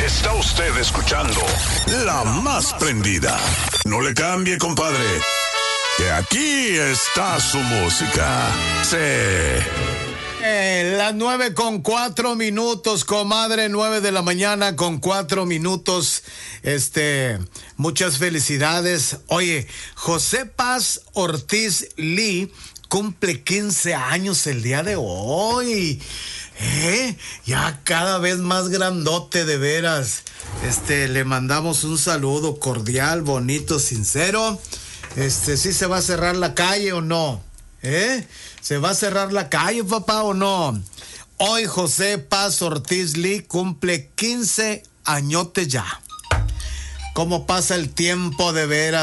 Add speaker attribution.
Speaker 1: Está usted escuchando La Más Prendida. No le cambie, compadre, que aquí está su música. Sí.
Speaker 2: Las 9:04, comadre, 9:04 a.m. Muchas felicidades. Oye, José Paz Ortiz Lee cumple 15 años el día de hoy. Ya cada vez más grandote, de veras. Le mandamos un saludo cordial, bonito, sincero. ¿Sí se va a cerrar la calle o no? ¿Se va a cerrar la calle, papá, o no? Hoy José Paz Ortiz Lee cumple 15 añotes ya. ¿Cómo pasa el tiempo, de veras?